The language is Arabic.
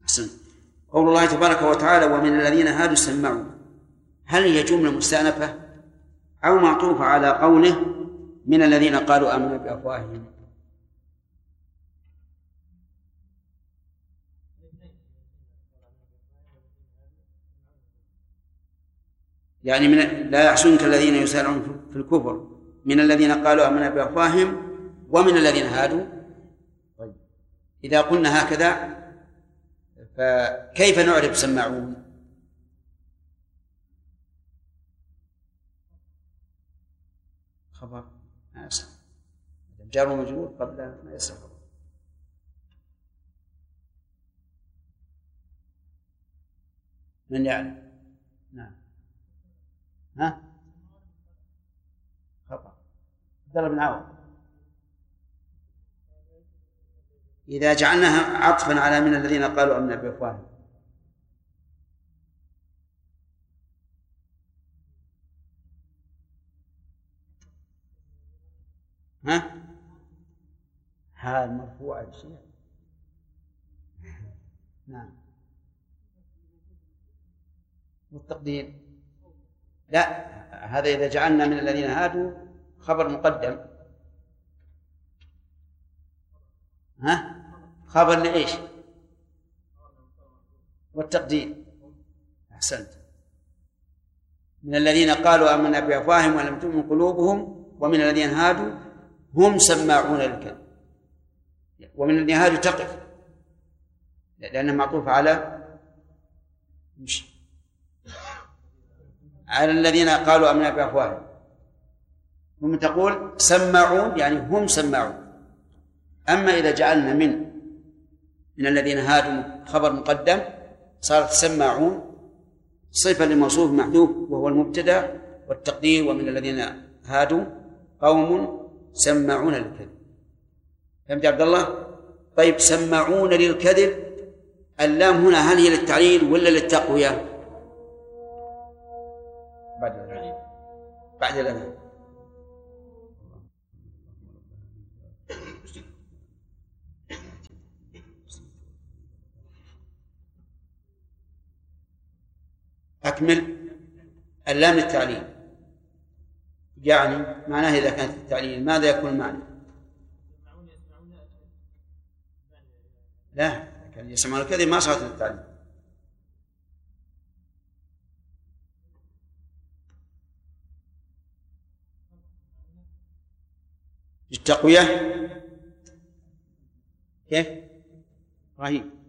أحسن. قول الله تبارك وتعالى ومن الذين هادوا سمعوا، هل هي جملة مستأنفة أو معطوفة على قوله من الذين قالوا آمنا بأفواههم؟ يعني لا يحزنك الذين يسارعون في الكفر من الذين قالوا آمنا بأفواههم ومن الذين هادوا. طيب إذا قلنا هكذا فكيف نعرف سماعون؟ خبر جار ومجرور قبل ما يسبق. من يعلم؟ نعم. ها؟ خطأ. عبد الله بن عوض. إذا جعلناها عطفا على من الذين قالوا آمنا بأفواههم. ها؟ هذا مرفوع الشيء. نعم. والتقدير لا، هذا إذا جعلنا من الذين هادوا خبر مقدم. ها؟ خبر لإيش؟ والتقدير. أحسنت. من الذين قالوا آمنا بأفواههم ولم تؤمن قلوبهم ومن الذين هادوا هم سماعون للكذب. ومن الذين هادوا تقف لأنها معطوفة على الذين قالوا آمنا بأفواههم، ثم تقول سماعون يعني هم سماعون. أما إذا جعلنا من الذين هادوا خبر مقدم صارت سماعون صفة لموصوف محذوف وهو المبتدأ، والتقدير ومن الذين هادوا قوم سماعون للكذب. فهمت يا عبد الله؟ طيب سماعون للكذب، اللام هنا هل هي للتعليل ولا للتقوية؟ بعد الأذان. أكمل. اللام للتعليل يعني معناه إذا كانت التعليل ماذا يكون معنى؟ لا، كان يسمعون الكذب ما صارت للتعليل. التقوية كيف؟ رهيب.